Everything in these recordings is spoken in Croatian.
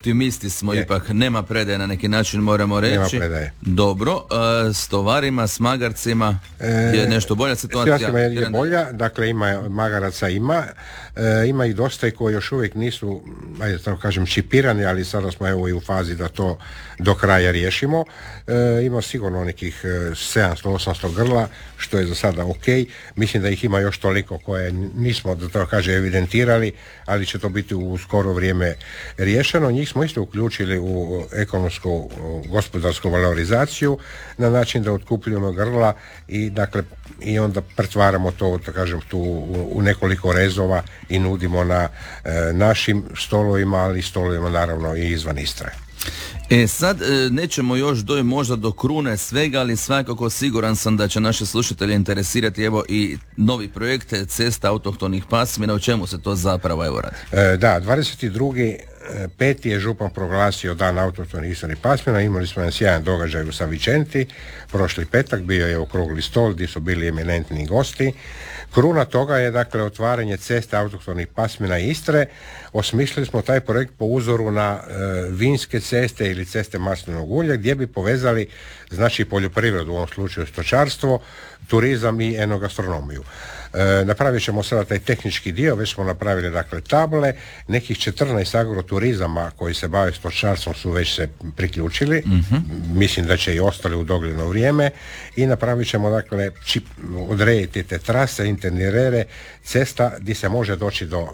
optimisti smo ipak, nema predaje na neki način, moramo reći. Nema predaje. Dobro, s tovarima, s magarcima je nešto bolja situacija? Situacija je bolja, dakle magaraca ima i dosta koji još uvijek nisu, ajde tako kažem, čipirani, ali sada smo evo i u fazi da to do kraja riješimo. Ima sigurno nekih 700-800 grla, što je za sada ok. Mislim da ih ima još toliko koje nismo, da tako kaže, evidentirali, ali će to biti u skoro vrijeme riješeno. Njih smo isto uključili u ekonomsku gospodarsku valorizaciju na način da otkupljujemo grla i dakle i onda pretvaramo to, da kažem, tu u nekoliko rezova i nudimo na našim stolovima, ali i stolovima naravno i izvan Istre. Sad nećemo još možda do krune svega, ali svakako siguran sam da će naše slušatelje interesirati evo i novi projekt Cesta autohtonih pasmina. O čemu se to zapravo evo radi? Da, 22.5. je župan proglasio Dan autohtonih istranih pasmina. Imali smo jedan sjajan događaj u San Vicenti. Prošli petak bio je okrugli stol gdje su bili eminentni gosti. Kruna toga je dakle otvaranje Ceste autohtonih pasmina Istre. Osmislili smo taj projekt po uzoru na vinske ceste ili ceste maslinovog ulja gdje bi povezali znači poljoprivredu, u ovom slučaju stočarstvo, turizam i enogastronomiju. Napravit ćemo sada taj tehnički dio, već smo napravili dakle table, nekih 14 agroturizama koji se bave stočarstvom su već se priključili, mislim da će i ostali u dogledno vrijeme i napravit ćemo dakle odrediti te trase, itinerere, cesta gdje se može doći do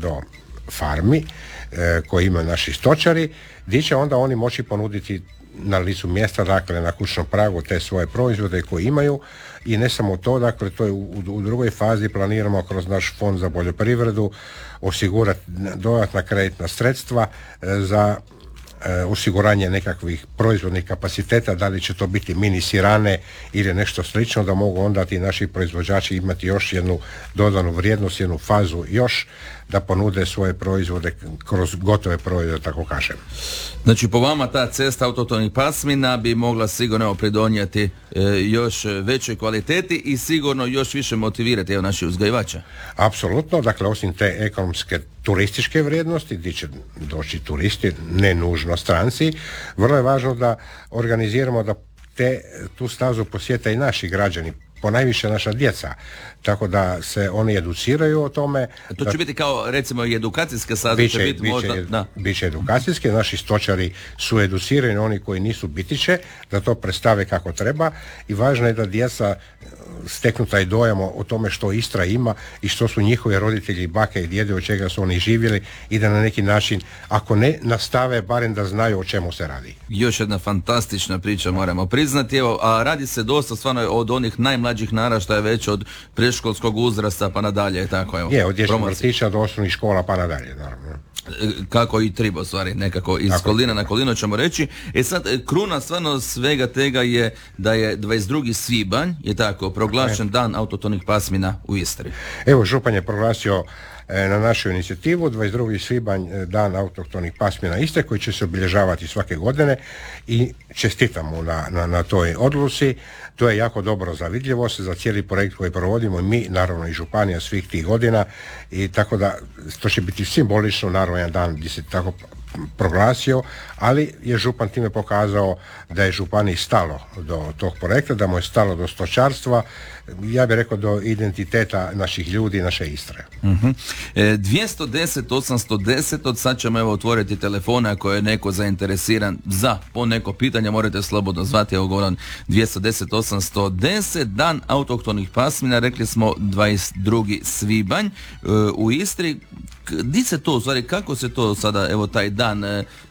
farmi koje imaju naši stočari, gdje će onda oni moći ponuditi na licu mjesta, dakle na kućnom pragu te svoje proizvode koje imaju i ne samo to, dakle to je u drugoj fazi planiramo kroz naš fond za poljoprivredu osigurati dodatna kreditna sredstva za osiguranje nekakvih proizvodnih kapaciteta, da li će to biti mini sirane ili nešto slično, da mogu onda ti naši proizvođači imati još jednu dodanu vrijednost, jednu fazu još da ponude svoje proizvode kroz gotove proizvode, tako kažem. Znači po vama ta cesta autohtonih pasmina bi mogla sigurno pridonijeti još većoj kvaliteti i sigurno još više motivirati naše uzgajivače. Apsolutno, dakle osim te ekonomske turističke vrijednosti gdje će doći turisti, ne nužno stranci, vrlo je važno da organiziramo da tu stazu posjete i naši građani, ponajviše naša djeca, tako da se oni educiraju o tome. To će biti kao recimo i edukacijske staze, će biti možda... Biće edukacijske, naši stočari su educirani, oni koji nisu bitiće, da to predstave kako treba i važno je da djeca steknu taj dojam o tome što Istra ima i što su njihovi roditelji, bake i djede, od čega su oni živjeli i da na neki način, ako ne nastave, barem da znaju o čemu se radi. Još jedna fantastična priča moramo priznati, evo, a radi se dosta stvarno od onih najmlađih naraštaja već od predškolskog uzrasta pa nadalje, tako evo. Je, od dječjeg vrtića do osnovnih škola pa nadalje, naravno. Kako i tribo, stvari, nekako iz kolina na kolino ćemo reći. Sad, kruna stvarno svega tega je da je 22. svibanj, je tako, proglašen Dan autohtonih pasmina u Istri. Evo, župan je proglasio na našu inicijativu 22. svibanj Dan autohtonih pasmina Istre koji će se obilježavati svake godine i čestitamo na toj odluci. To je jako dobro za vidljivost, za cijeli projekt koji provodimo mi, naravno i županija svih tih godina i tako da to će biti simbolično, naravno jedan dan gdje se tako proglasio, ali je župan time pokazao da je županiji stalo do tog projekta, da mu je stalo do stočarstva, ja bih rekao do identiteta naših ljudi, naše Istre. 210 810, od sad ćemo evo otvoriti telefone ako je neko zainteresiran za po neko pitanje, morate slobodno zvati, evo govorim 210 810, Dan autohtonih pasmina, rekli smo 22. svibanj u Istri. Di se to, u stvari, kako se to sada, evo taj dan,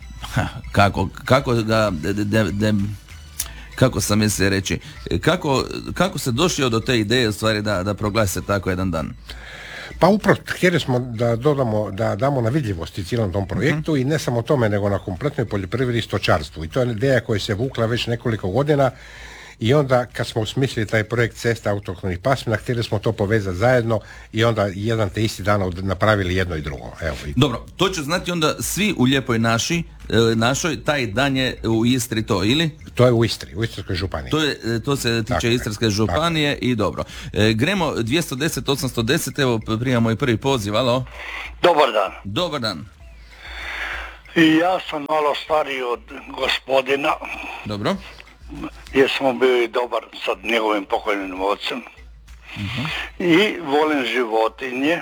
kako sam mislio reći, kako se došlo do te ideje, u stvari, da proglase tako jedan dan? Pa upravo htjeli smo da damo na vidljivosti cijelom tom projektu i ne samo tome, nego na kompletnoj poljoprivredi i stočarstvu. I to je ideja koja se vukla već nekoliko godina. I onda kad smo osmislili taj projekt Cesta autohtonih pasmina, htjeli smo to povezati zajedno i onda jedan te isti dan napravili jedno i drugo. Evo. Dobro, to će znati onda svi u Lijepoj našoj, taj dan je u Istri to, ili? To je u Istri, u Istarskoj županiji. To se tiče Istarske županije i dobro. Gremo 210 810, evo primamo i prvi poziv, alo? Dobar dan. Dobar dan. I ja sam malo stariji od gospodina, Dobro. jer smo bili dobar sa njegovim pokojnim ocem. I volim životinje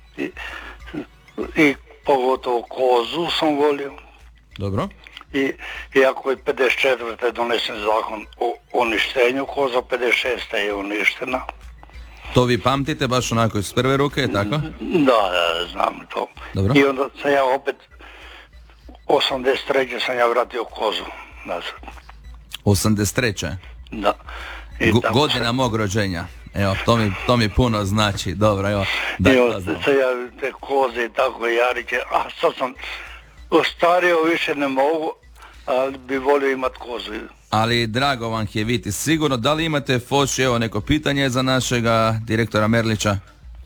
i pogotovo kozu sam volio. Dobro. I iako je 54. donesen zakon o uništenju koza, 56. je uništena. To vi pamtite baš onako iz prve ruke, je tako? Da, znam to. Dobro. I onda sam ja opet 83. sam ja vratio kozu nazad. 83. Da. I Godina mog rođenja. Evo, to mi puno znači. Dobro, evo. I onda sam ja te koze i tako jariće, a sad sam ostario, više ne mogu, ali bi volio imat kozu. Ali drago vam je vidjeti sigurno. Da li imate, Foši, evo neko pitanje za našega direktora Merlića?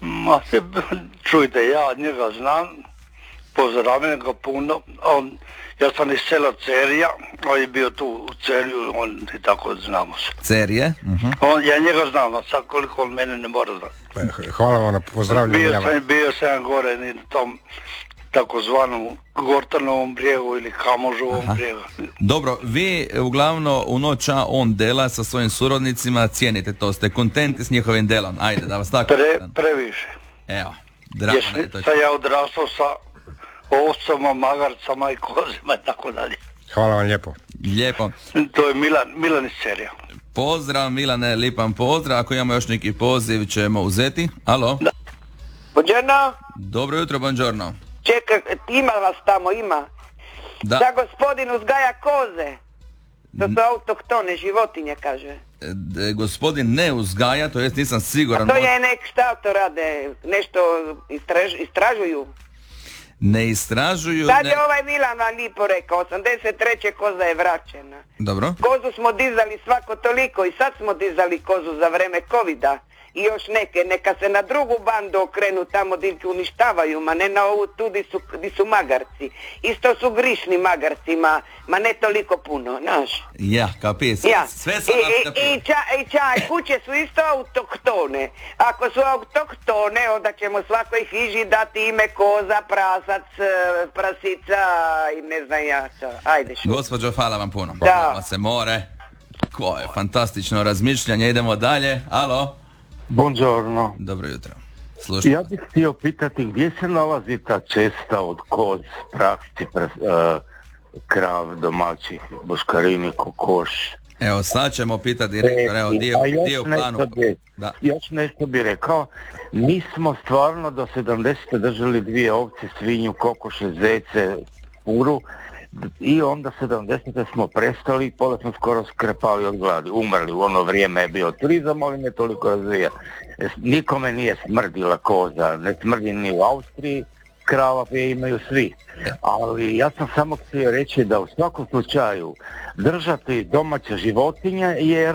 Čujte, ja njega znam, pozdravim ga puno. Ja sam iz sela Cerija, on je bio tu u Cerju, on i tako znamo se. Cerje? Ja njega znam, a sad koliko on mene ne mora znati. Hvala vam na pozdravljanju. Bio sam gore na tom takozvanom Gortanovom brijegu ili Kamožovom brijegu. Dobro, vi uglavnom u noća on dela sa svojim surodnicima, cijenite to, ste kontenti s njihovim delom. Ajde, da vas tako... Previše. Evo, drago ne to. Sad ja odrastao sa ovcama, magarcama i kozima i tako dalje. Hvala vam lijepo. Lijepo. To je Milan iz Cerija. Pozdrav Milane, lipan pozdrav. Ako imamo još neki poziv ćemo uzeti. Alo? Da. Buongiorno. Dobro jutro, buongiorno. Čekaj, ima vas tamo, ima. Da. Da gospodin uzgaja koze. To su autohtone životinje, kaže. Gospodin ne uzgaja, to jest nisam siguran. A to je nek šta to rade, nešto istražuju. Ne istražuju. Sad je ovaj Milan vam lipo rekao, 83. koza je vraćena. Dobro. Kozu smo dizali svako toliko i sad smo dizali kozu za vreme covida. I još neka se na drugu bandu okrenu tamo gdje uništavaju, ma ne na ovu tu di su magarci. Isto su grišni magarci, ma ne toliko puno, znaš. Ja, kapis. Ja. Sve sam I kuće su isto autohtone. Ako su autohtone, onda ćemo svakoj hiži dati ime koza, prasac, prasica i ne znam ja čo. Ajde što. Gospođo, hvala vam puno. Da. Se more. Koje fantastično razmišljanje. Idemo dalje. Alo? Buongiorno. Dobro jutro. Slušaj. Ja bih htio pitati gdje se nalazi ta cesta od koz, prašci, krav, domaćih, boškarini, kokoš. Evo, sad ćemo pitati direktora, evo, dio planu. Još nešto bi rekao, mi smo stvarno do 70. držali 2 ovce, svinju, kokoše, zece, puru, i onda 70. smo prestali i pola smo skoro skrpali od gladi, umrli. U ono vrijeme je bio turizam, ali ne toliko razvija. Nikome nije smrdila koza, ne smrdi ni u Austriji, krava je imaju svi. Ali ja sam samo htio reći da u svakom slučaju držati domaće životinje je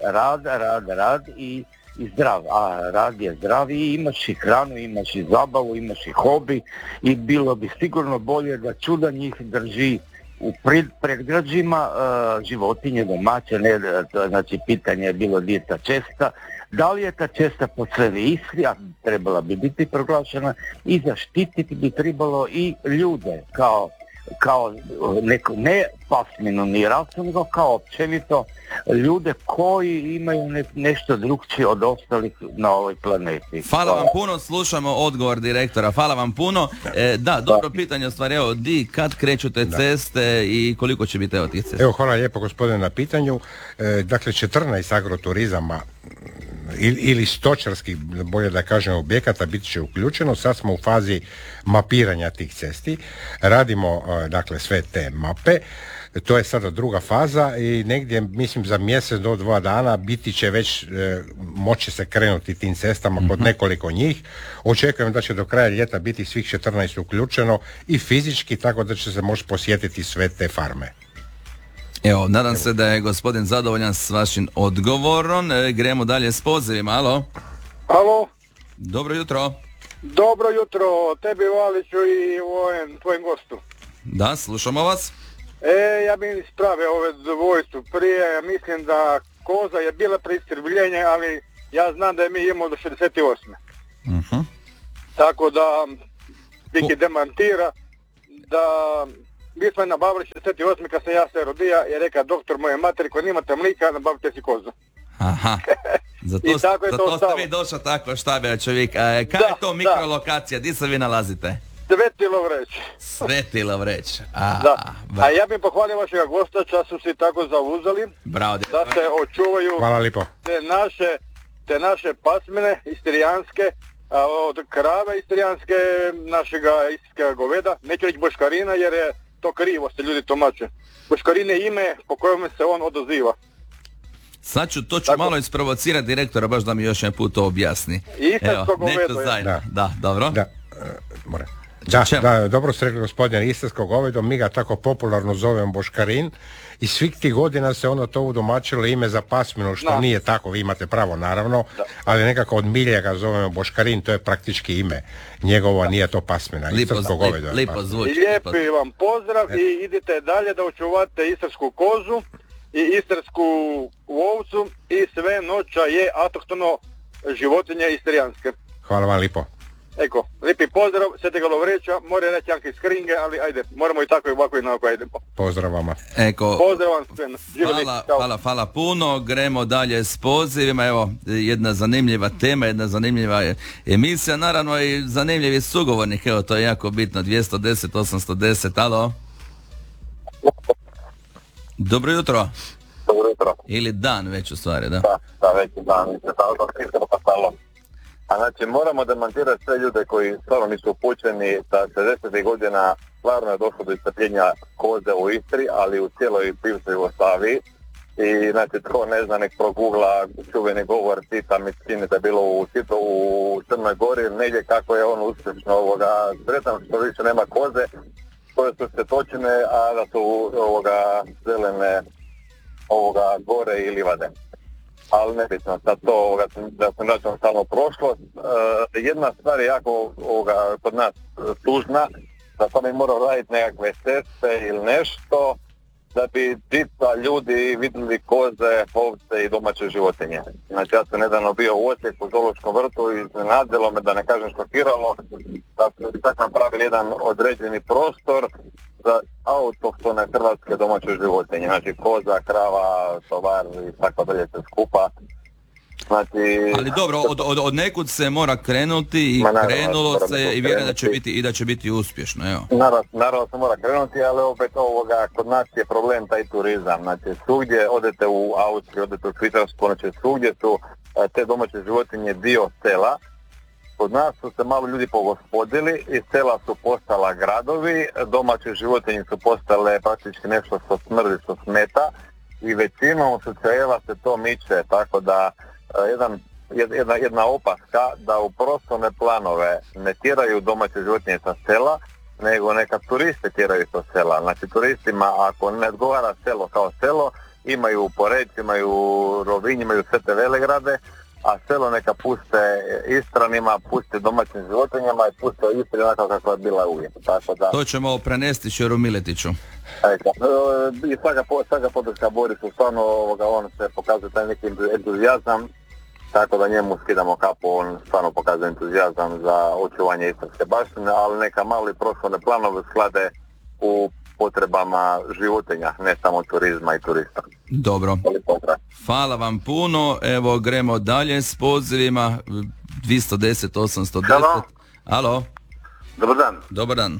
rad i zdrav, a rad je zdrav i imaš i hranu, imaš i zabavu, imaš i hobi i bilo bi sigurno bolje da čuda njih drži u predgrađima, životinje domaće, ne, znači pitanje je bilo gdje je ta cesta, da li je ta cesta po Crnoj Istri, a trebala bi biti proglašena, i zaštititi bi trebalo i ljude kao neku, ne pasminu ni rasu, nego kao općenito ljude koji imaju nešto drugčije od ostalih na ovoj planeti. Hvala vam puno, slušamo odgovor direktora. Hvala vam puno. Dobro pitanje, stvari, evo, kad kreću te ceste i koliko će biti tih cesta? Evo, hvala lijepo gospodine na pitanju. Dakle, 14 agroturizama ili stočarskih, bolje da kažem, objekata biti će uključeno. Sad smo u fazi mapiranja tih cesti. Radimo, dakle, sve te mape. To je sada druga faza i negdje, mislim, za mjesec do 2 dana biti će već, moći se krenuti tim cestama kod nekoliko njih. Očekujem da će do kraja ljeta biti svih 14 uključeno i fizički, tako da će se moći posjetiti sve te farme. Evo, nadam se da je gospodin zadovoljan s vašim odgovorom. Gremo dalje s pozivima. Alo? Alo? Dobro jutro. Dobro jutro, tebi Valiću i tvojim gostu. Da, slušamo vas. Ja bih ispravio ove dvojstvu prije, mislim da koza je bila pre istrbljenja, ali ja znam da je mi imamo do 68. Tako da Viki demantira da mi smo je nabavili 68. kad sam ja se rodija i rekao doktor moje materi, ako nimate mlika, nabavite si kozu. Aha. Zato ste vi došli tako štabija čovjek. Kada je to mikrolokacija? Gdje se vi nalazite? Sveti Lovreć. Sveti Lovreć. A ja bih pohvalio vašega gosta, čas su si tako zauzeli. Bravo. Da se očuvaju te naše pasmine istrijanske, od krave istrijanske, našega istarskega goveda. Neću reći boškarina jer je to krivo, se ljudi tumače. Boškarine ime po kojem se on odaziva. Sad ću malo isprovocirati direktora, baš da mi još jedan put to objasni. Istarsko govedo. Da, dobro. Da, dobro ste rekli gospodine, istarsko govedo, mi ga tako popularno zovemo boškarin i svih tih godina se ono to udomačilo ime za pasminu, što nije tako, vi imate pravo naravno, ali nekako od milje ga zovemo boškarin, to je praktički ime njegovo, nije to pasmina, istarsko govedo. Lijepo zvuči. Lijepi vam pozdrav i idite dalje da očuvate istarsku kozu i istarsku ovcu i sve noća je autohtono životinje istrijanske. Hvala vam lijepo. Eko, lijepi pozdrav, Svetega Lovreća, mora reći Janki Skringe, ali ajde, moramo i tako i ovako i onako, ajdemo. Pozdrav vama. Pozdrav vam sve. Hvala puno, gremo dalje s pozivima, evo, jedna zanimljiva tema, jedna zanimljiva emisija, naravno i zanimljivi sugovornik, evo, to je jako bitno, 210, 810, alo? Dobro jutro. Dobro jutro. Ili dan već u stvari, da? Da, već je dan, A znači moramo demantirati sve ljude koji stvarno nisu upućeni da 60. godina stvarno je došlo do iscrpljenja koze u Istri, ali u cijeloj bivšoj Jugoslaviji. I znači tko ne zna nek progugla čuveni govor Tita, mi se čini da je bilo u Crnoj Gori, negdje kako je on uspješno sretan što više nema koze, koje su štetočine, a da su zelene gore i livade. Ali nebitno, sad to da se vraćamo stalno u prošlost. Jedna stvar je jako kod nas tužna, da pa mi moramo raditi nekakve ceste ili nešto, da bi ljudi vidjeli koze, ovce i domaće životinje. Znači ja sam nedavno bio u Osijeku u zoološkom vrtu i iznenadilo me, da ne kažem šokiralo, da su tako napravili jedan određeni prostor za autohtone hrvatske domaće životinje, znači koza, krava, tovar i tako dalje se skupa. Znači, ali dobro, od nekud se mora krenuti i krenulo se i vjerujem da će biti uspješno, evo. Naravno se mora krenuti, ali opet kod nas je problem taj turizam. Znači svugdje odete u Austriju, odete u Švicarsku, znači svugdje su te domaće životinje dio sela. Kod nas su se malo ljudi pogospodili i sela su postala gradovi, domaće životinje su postale praktički nešto što smrdi, što smeta i većinom slučajeva se to miče, tako da jedna opaska da u prostorne planove ne tjeraju domaće životinje sa sela, nego neka turiste tjeraju sa sela. Znači turistima ako ne odgovara selo kao selo, imaju Poreč, imaju Rovinj, imaju sve te velegrade, a selo neka puste Istranima, puste domaćim životinjama i puste Istri onako kako je bila uvijek. Tako da, to ćemo prenesti Šeru Miletiću. I svaka podrška Borisu, stvarno on se pokazuje taj neki entuzijazam, tako da njemu skidamo kapu, on stvarno pokazuje entuzijazam za očuvanje istarske baštine, ali neka mali prostorne planove sklade u potrebama životinja, ne samo turizma i turista. Dobro. Hvala vam puno. Evo, gremo dalje s pozivima. 210, 810. Alo. Dobar dan. Dobar dan.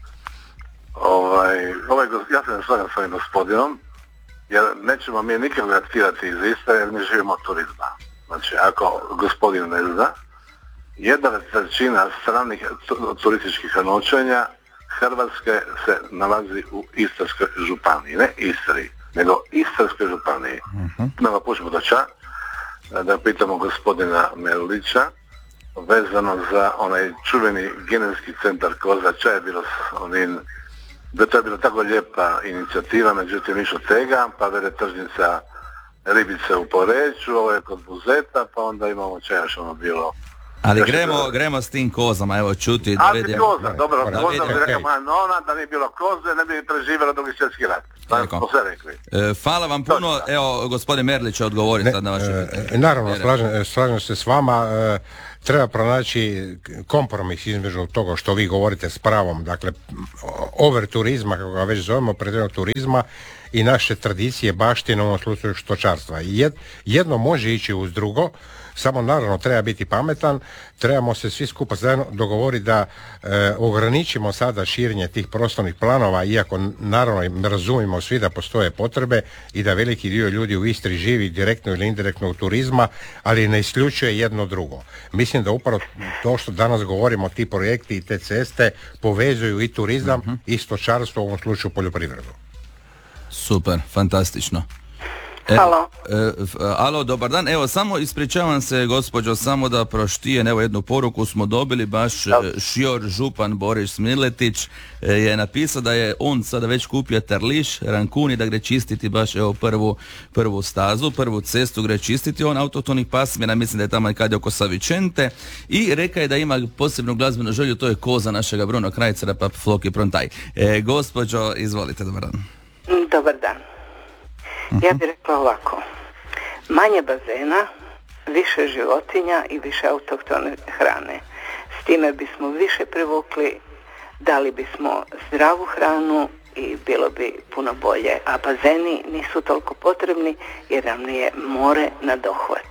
Ja se ne slažem s ovim gospodinom, jer nećemo mi nikad reaktirati iz Istre, jer mi živimo od turizma. Znači, ako gospodin ne zna, 1/3 stranih turističkih noćenja Hrvatske se nalazi u Istarskoj županiji, ne Istri, nego Istarskoj županiji. Da počnemo da pitamo gospodina Merlića vezano za onaj čuveni genetski centar Kozača, je bilo da to je bila tako lijepa inicijativa, međutim išlo tega, pa veletržnica ribice u Poreču, ovo je kod Buzeta, pa onda imamo čajaš bilo. Ali gremo s tim kozama, evo čuti da vidimo. Koza, dobro, koza bi rekao moja nona, da nije bilo koze, ne bi preživjela Drugi svjetski rat. Tako sve rekli. Hvala vam puno, evo gospodin Merlić će odgovoriti sad na vaše pitanje. Naravno, slažem se s vama. treba pronaći kompromis između toga što vi govorite s pravom, dakle over turizma, kako ga već zovemo, pretjeranog turizma, i naše tradicije, baštine, u ovom slučaju stočarstva. Jedno može ići uz drugo, samo naravno treba biti pametan, trebamo se svi skupa zajedno dogovoriti da ograničimo sada širenje tih prostornih planova, iako naravno razumimo svi da postoje potrebe i da veliki dio ljudi u Istri živi direktno ili indirektno u turizma, ali ne isključuje jedno drugo. Mislim da upravo to što danas govorimo, ti projekti i te ceste povezuju i turizam i stočarstvo, u ovom slučaju poljoprivredu. Super, fantastično. Halo. Alo, dobar dan. Evo, samo ispričavam se, gospođo, samo da proštijem, evo jednu poruku smo dobili, baš Šior župan Boris Miletić je napisao da je on sada već kupio Tarliš, Rankuni, da gre čistiti baš evo prvu stazu, prvu cestu gre čistiti, on autohtonih pasmina, mislim da je tamo kad je oko Savičente, i reka je da ima posebnu glazbenu želju, to je koza našega Bruno Krajcera, pa Floki Prontaj. Gospođo, izvolite, dobar dan. Dobar dan. Ja bih rekla ovako, manje bazena, više životinja i više autohtone hrane. S time bismo više privukli, dali bismo zdravu hranu i bilo bi puno bolje. A bazeni nisu toliko potrebni jer nam je more na dohvat.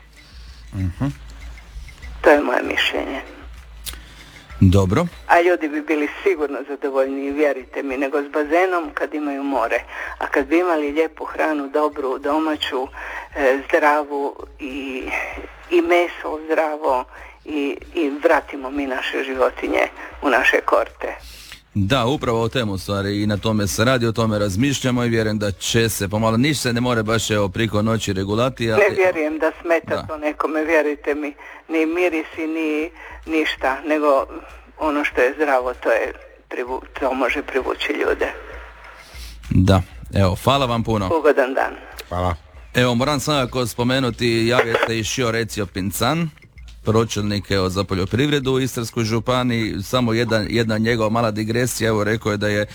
To je moje mišljenje. Dobro. A ljudi bi bili sigurno zadovoljniji, vjerite mi, nego s bazenom kad imaju more. A kad bi imali lijepu hranu, dobru, domaću, zdravu i meso zdravo i vratimo mi naše životinje u naše korte. Da, upravo o temu stvari i na tome se radi, o tome razmišljamo i vjerujem da će se pomalo, ništa se ne more baš evo priko noći regulati. Ali... Ne vjerujem da smeta to nekome, vjerujte mi, ni mirisi, ni ništa, nego ono što je zdravo, to može privući ljude. Da, evo, hvala vam puno. Ugodan dan. Hvala. Evo, moram svakako spomenuti, javio se i Šio Recio Pincan, pročelnik za poljoprivredu u Istarskoj županiji, samo jedna njegova mala digresija, evo rekao je da je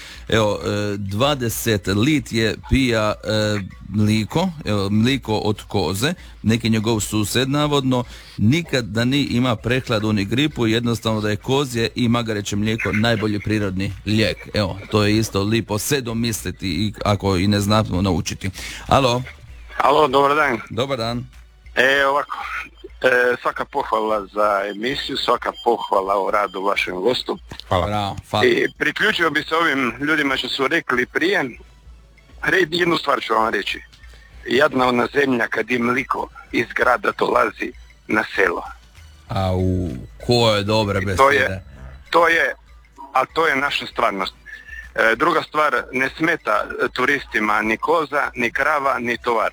20 lit je pija mliko od koze, neki njegov sused navodno, nikad da ni ima prehladu ni gripu, jednostavno da je kozje i magareće mlijeko najbolji prirodni lijek. Evo, to je isto lipo se domisliti i ako i ne znamo naučiti. Alo, dobar dan. Dobar dan. Ovako, svaka pohvala za emisiju, svaka pohvala o radu vašem gostu. Hvala. I priključio bi se ovim ljudima što su rekli prije. Jednu stvar ću vam reći. Jadna ona zemlja kad im mliko iz grada dolazi na selo. Ko je dobre besede. To je naša stvarnost. Druga stvar, ne smeta turistima ni koza, ni krava, ni tovar.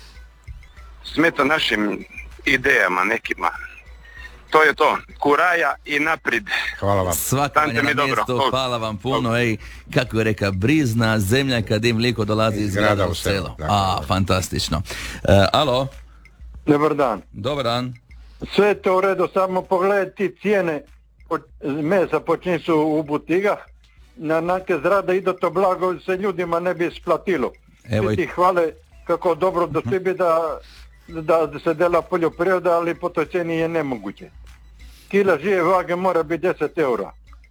Smeta našim idejama nekima. To je to. Kuraja i naprijed. Hvala vam. Svakanje na mjesto, hvala vam puno. Ej, kako je reka, brizna zemlja kad im mliko dolazi iz grada u selo. Fantastično. Alo? Dobar dan. Dobar dan. Sve je to u redu, samo pogledajte cijene mesa počinju su u butigah. Na neke zrade ide to blago, se ljudima ne bi isplatilo. Svi ti hvale kako dobro do sebi da se dela poljoprivreda, ali po toj cijeni je nemoguće. Kila žive vage mora biti 10 eura.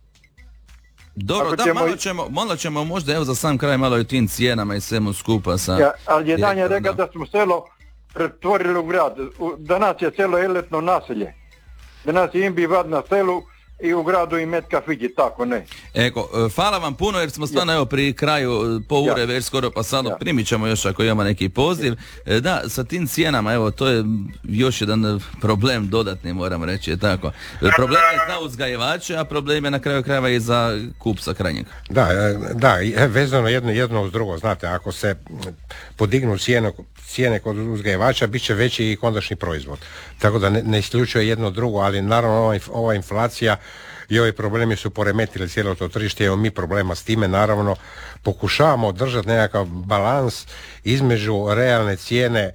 Dobro, da, malo ćemo možda evo za sam kraj malo i tim cijenama i svemu skupa sa... ali jedan je rekao da smo selo pretvorili u grad. Danas je selo elitno naselje. Danas je imbi vad na selu i u gradu i met kafići, tako ne. Eko, hvala vam puno jer smo stvarno evo pri kraju po ure već skoro pa sad primit ćemo još ako imamo neki poziv. Da, sa tim cijenama, evo, to je još jedan problem dodatni, moram reći, tako. Problem je za uzgajivače, a problem je na kraju krajeva i za kupca krajnjeg. Da, vezano jedno uz drugo, znate, ako se podignu cijene kod uzgajivača, bit će veći i konačni proizvod. Tako da ne isključuje jedno drugo, ali naravno ova inflacija i ovi problemi su poremetili cijelo to tržište, evo mi problema s time, naravno pokušavamo držati nekakav balans između realne cijene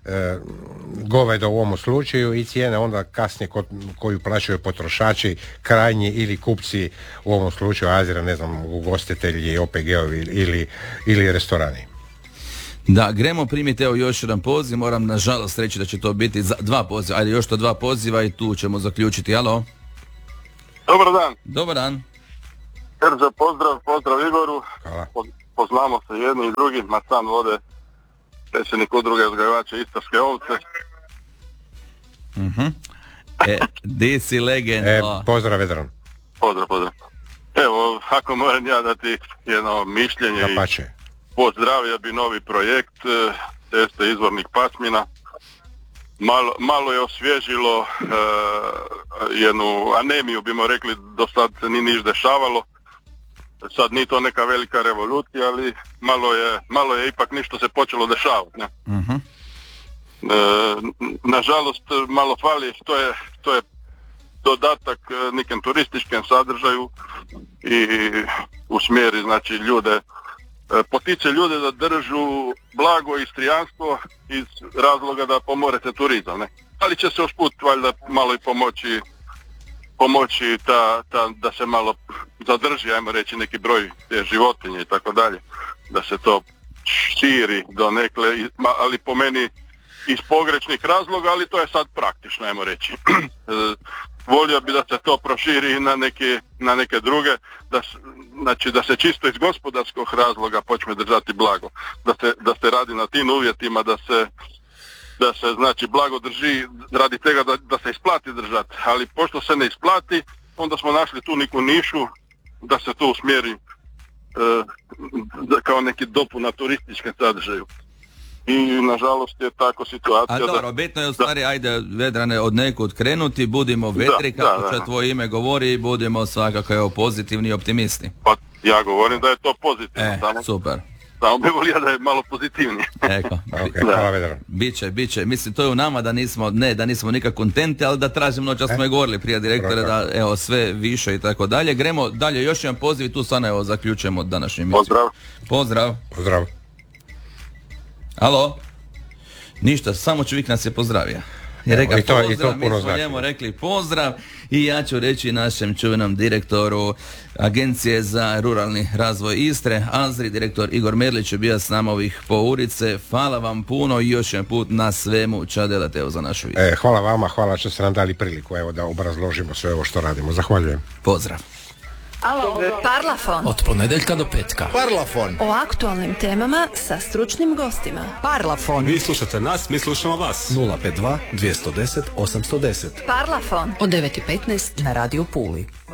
goveda u ovom slučaju i cijene onda kasnije koju plaćaju potrošači, krajnji ili kupci, u ovom slučaju azira, ne znam, ugostitelji, OPG-ovi ili restorani. Da, gremo primiti evo još jedan poziv, moram nažalost reći da će to biti dva poziva, ajde još to dva poziva i tu ćemo zaključiti. Alo? Dobar dan. Dobar dan. Erđa, pozdrav Igoru. Hvala. Poznamo se jedni i drugi, Macan Vode, predsjednik udruge uzgajivača Istarske ovce. Di si legenda. Pozdrav Vedran. Pozdrav. Evo, ako moram ja dati jedno mišljenje i pozdravio bi novi projekt teste izvornih pasmina. Malo je osvježilo jednu anemiju, bimo rekli, do sad se ni niš dešavalo. Sad nije to neka velika revolucija, ali malo je ipak nešto se počelo dešavati. Ne? Nažalost, malo fali, to je dodatak nekem turističkem sadržaju i usmjeri, znači, ljude, potiče ljude da držu blago istrijanstvo iz razloga da pomorete turizam, ne? Ali će se usput valjda malo i pomoći da se malo zadrži, ajmo reći, neki broj te životinje i tako dalje, da se to širi do nekle, ali po meni iz pogrešnih razloga, ali to je sad praktično, ajmo reći. Volio bi da se to proširi na neke druge, da se čisto iz gospodarskog razloga počne držati blago, da se radi na tim uvjetima, da se znači blago drži radi tega da se isplati držati, ali pošto se ne isplati, onda smo našli tu neku nišu da se to usmjeri kao neki dopuna turističke sadržaju. I nažalost je tako situacija. A dobro, bitno je u stvari, ajde Vedrane, od nekud krenuti, budimo vetri, kako će tvoje ime govori, i budimo svakako pozitivni i optimisti. Pa ja govorim da je to pozitivno. Super. Samo bi volio da je malo pozitivnije. Eko, biće. Mislim, to je u nama da nismo nikak kontenti, ali da tražimo, noća smo i govorili prije direktore, da evo sve više i tako dalje. Gremo dalje, još jedan poziv i tu stvarno evo zaključujemo današnju emisiju. Pozdrav. Alo? Ništa, samo čovjek nas je pozdravio. Je rekao pozdrav, mi smo njemu rekli pozdrav i ja ću reći našem čuvenom direktoru Agencije za ruralni razvoj Istre, Azri, direktor Igor Merlić je bio s nama ovih po ulice. Hvala vam puno i još jedan put na svemu ča delate za našu vidu. Hvala vama, hvala što ste nam dali priliku da obrazložimo sve ovo što radimo. Zahvaljujem. Pozdrav. Alo, Parlafon. Od ponedeljka do petka. Parlafon. O aktualnim temama sa stručnim gostima. Parlafon. Vi slušate nas, mi slušamo vas. 052 210 810. Parlafon. Od 9:15 na Radio Puli.